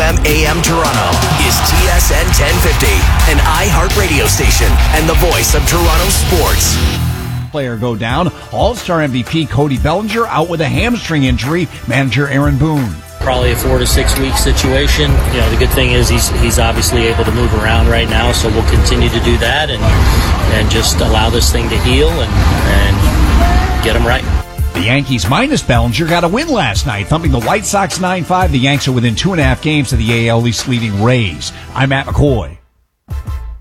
FM AM Toronto is TSN 1050, an iHeart radio station and the voice of Toronto sports. Player go down. All-Star MVP Cody Bellinger out with a hamstring injury. Manager Aaron Boone. Probably a 4 to 6 week situation. You know, the good thing is he's obviously able to move around right now, so we'll continue to do that and just allow this thing to heal and get him right. The Yankees minus Bellinger got a win last night, thumping the White Sox 9-5. The Yanks are within 2.5 games of the AL East leading Rays. I'm Matt McCoy.